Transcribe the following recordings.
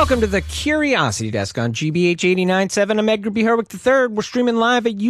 Welcome to the Curiosity Desk on GBH 89.7. I'm Edgar B. Herwick III. We're streaming live at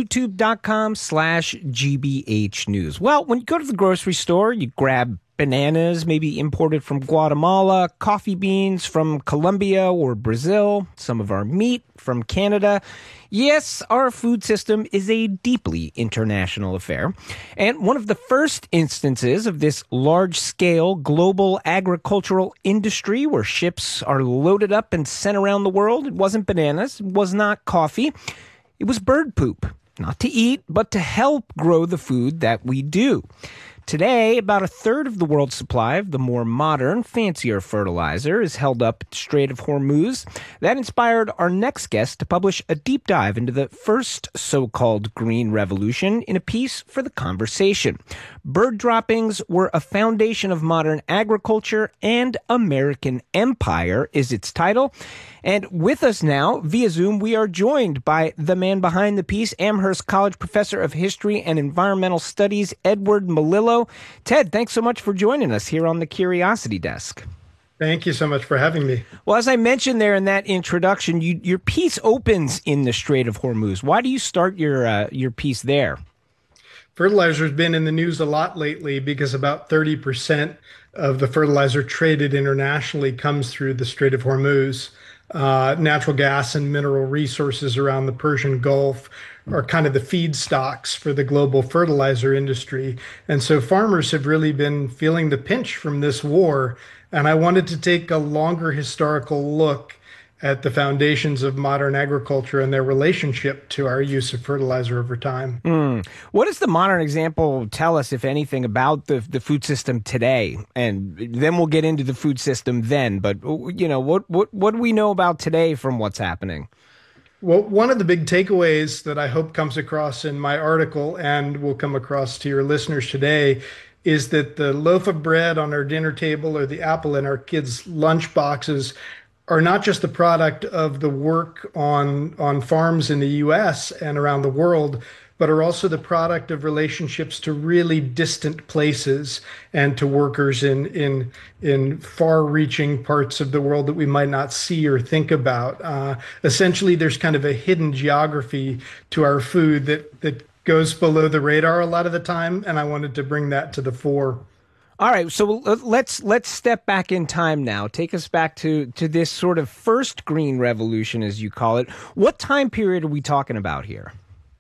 youtube.com/GBH News. Well, when you go to the grocery store, you grab bananas, maybe imported from Guatemala, coffee beans from Colombia or Brazil, some of our meat from Canada. Yes, our food system is a deeply international affair. And one of the first instances of this large-scale global agricultural industry where ships are loaded up and sent around the world, it wasn't bananas, it was not coffee, it was bird poop. Not to eat, but to help grow the food that we do. Today, about a third of the world's supply of the more modern, fancier fertilizer is held up at the Strait of Hormuz. That inspired our next guest to publish a deep dive into the first so-called green revolution in a piece for The Conversation. Bird droppings were a foundation of modern agriculture and American empire is its title. And with us now, via Zoom, we are joined by the man behind the piece, Amherst College Professor of History and Environmental Studies, Edward Melillo. Ted, thanks so much for joining us here on the Curiosity Desk. Thank you so much for having me. Well, as I mentioned there in that introduction, your piece opens in the Strait of Hormuz. Why do you start your piece there? Fertilizer has been in the news a lot lately because about 30% of the fertilizer traded internationally comes through the Strait of Hormuz. Natural gas and mineral resources around the Persian Gulf are kind of the feedstocks for the global fertilizer industry. And so farmers have really been feeling the pinch from this war. And I wanted to take a longer historical look at the foundations of modern agriculture and their relationship to our use of fertilizer over time. What does the modern example tell us, if anything, about the food system today? And then we'll get into the food system then. But, you know, what do we know about today from what's happening? Well, one of the big takeaways that I hope comes across in my article and will come across to your listeners today is that the loaf of bread on our dinner table or the apple in our kids' lunch boxes are not just the product of the work on farms in the US and around the world, but are also the product of relationships to really distant places and to workers in far-reaching parts of the world that we might not see or think about. Essentially, there's kind of a hidden geography to our food that goes below the radar a lot of the time, and I wanted to bring that to the fore. All right, so let's step back in time now. Take us back to this sort of first green revolution, as you call it. What time period are we talking about here?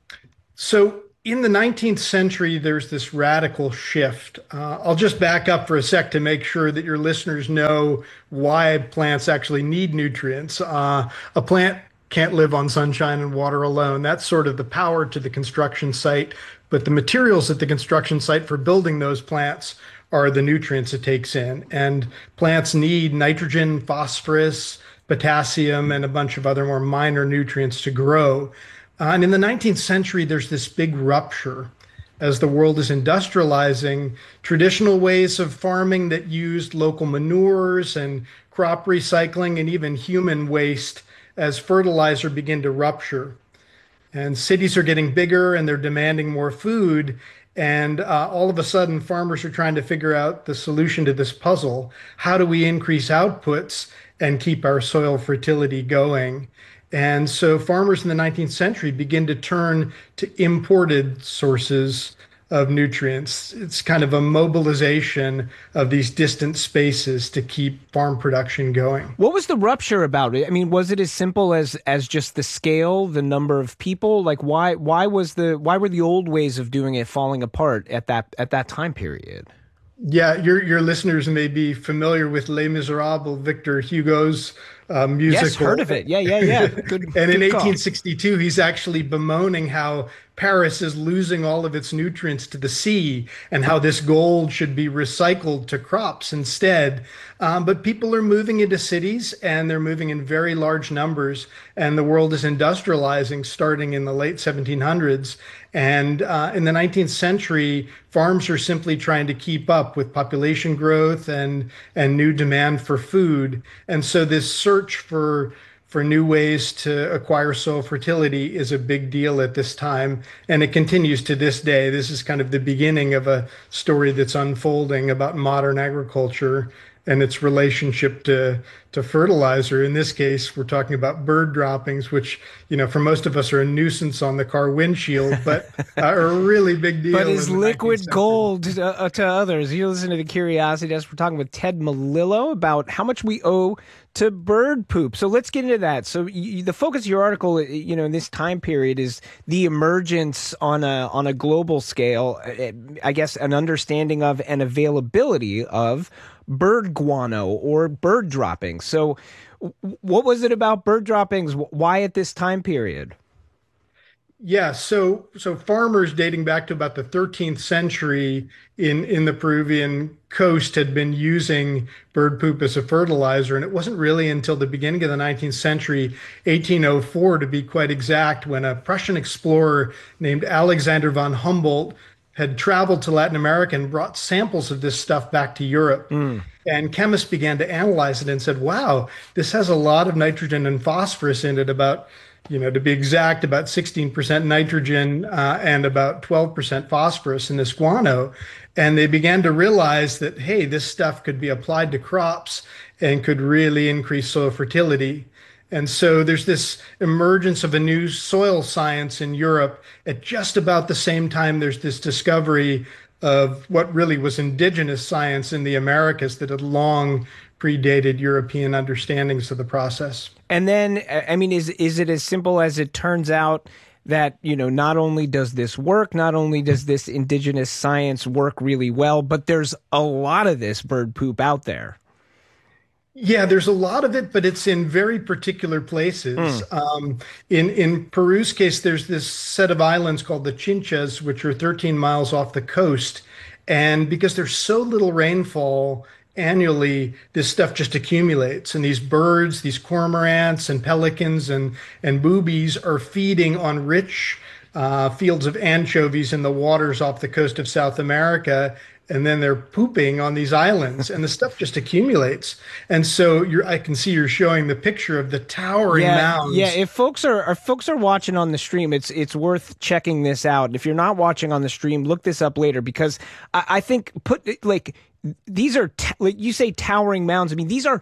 So in the 19th century, there's this radical shift. I'll just back up for a sec to make sure that your listeners know why plants actually need nutrients. A plant can't live on sunshine and water alone. That's sort of the power to the construction site. But the materials at the construction site for building those plants are the nutrients it takes in. And plants need nitrogen, phosphorus, potassium, and a bunch of other more minor nutrients to grow. And in the 19th century, there's this big rupture. As the world is industrializing, traditional ways of farming that used local manures and crop recycling and even human waste as fertilizer begin to rupture. And cities are getting bigger and they're demanding more food. And all of a sudden, farmers are trying to figure out the solution to this puzzle. How do we increase outputs and keep our soil fertility going? And so farmers in the 19th century begin to turn to imported sources of nutrients. It's kind of a mobilization of these distant spaces to keep farm production going. What was the rupture about it? I mean, was it as simple as just the scale, the number of people? Like, why were the old ways of doing it falling apart at that time period? Yeah, your listeners may be familiar with Les Miserables, Victor Hugo's musical. Yes, heard of it. Yeah. Good, and in good 1862, he's actually bemoaning how Paris is losing all of its nutrients to the sea and how this gold should be recycled to crops instead. But people are moving into cities and they're moving in very large numbers. And the world is industrializing starting in the late 1700s. And in the 19th century, farms are simply trying to keep up with population growth and new demand for food. And so this search for new ways to acquire soil fertility is a big deal at this time. And it continues to this day. This is kind of the beginning of a story that's unfolding about modern agriculture. and its relationship to fertilizer. In this case, we're talking about bird droppings, which, for most of us are a nuisance on the car windshield, but are a really big But deal is in the 19th liquid century. gold to others. You listen to the Curiosity Desk. We're talking with Ted Melillo about how much we owe to bird poop. So let's get into that. So the focus of your article, in this time period is the emergence on a global scale, I guess, an understanding of and availability of bird guano or bird droppings. So what was it about bird droppings? Why at this time period? Yeah, so farmers dating back to about the 13th century in the Peruvian coast had been using bird poop as a fertilizer, and it wasn't really until the beginning of the 19th century, 1804 to be quite exact, when a Prussian explorer named Alexander von Humboldt had traveled to Latin America and brought samples of this stuff back to Europe. And chemists began to analyze it and said, wow, this has a lot of nitrogen and phosphorus in it, about, to be exact, about 16% nitrogen and about 12% phosphorus in this guano. And they began to realize that, hey, this stuff could be applied to crops and could really increase soil fertility. And so there's this emergence of a new soil science in Europe. At just about the same time, there's this discovery of what really was indigenous science in the Americas that had long predated European understandings of the process. And then, I mean, is it as simple as it turns out that, not only does this work, not only does this indigenous science work really well, but there's a lot of this bird poop out there? Yeah, there's a lot of it, but it's in very particular places. In Peru's case, there's this set of islands called the Chinchas, which are 13 miles off the coast. And because there's so little rainfall annually, this stuff just accumulates. And these birds, these cormorants and pelicans and boobies are feeding on rich fields of anchovies in the waters off the coast of South America, and then they're pooping on these islands, and the stuff just accumulates. And so I can see you're showing the picture of the towering Yeah. mounds. If folks are watching on the stream, it's worth checking this out. If you're not watching on the stream, look this up later, because I think these are like you say, towering mounds. I mean, these are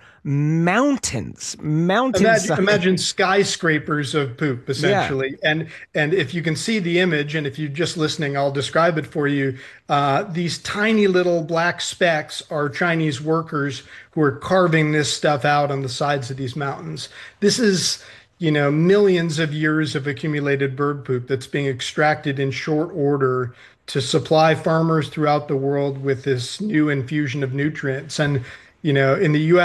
mountains. Imagine skyscrapers of poop, essentially. And if you can see the image, and if you're just listening, I'll describe it for you. These tiny little black specks are Chinese workers who are carving this stuff out on the sides of these mountains. This is, millions of years of accumulated bird poop that's being extracted in short order to supply farmers throughout the world with this new infusion of nutrients. And, in the US,